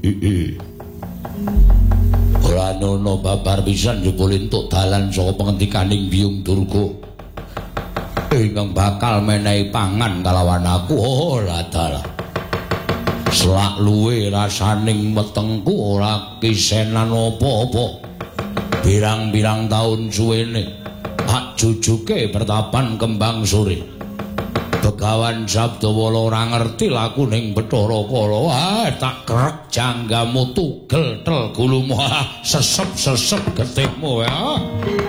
Ora nono babar pisan jebul entuk dalan saka pangentikaning Biyung Durga. Ingkang bakal menehi pangan kalawan aku ora dalah. Selak luwe rasaning wetengku ora kisenan apa-apa. Birang-birang taun suwene tak jujuke pertapan Kembang Sore. Begawan Sabdawala ora ngerti lakuning Bathara Kala. Tak krek janggamu tugel tel gulumu. Sesep-sesep getihmu ya.